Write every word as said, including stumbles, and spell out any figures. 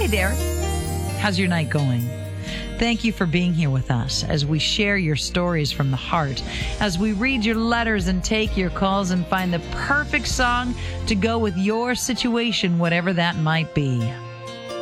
there. How's your night going? Thank you for being here with us as we share your stories from the heart, as we read your letters and take your calls and find the perfect song to go with your situation, whatever that might be.